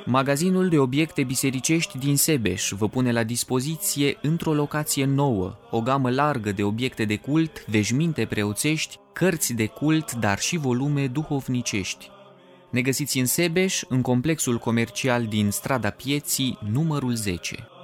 Magazinul de obiecte bisericești din Sebeș vă pune la dispoziție, într-o locație nouă, o gamă largă de obiecte de cult, veșminte preoțești, cărți de cult, dar și volume duhovnicești. Ne găsiți în Sebeș, în complexul comercial din Strada Pieții, numărul 10.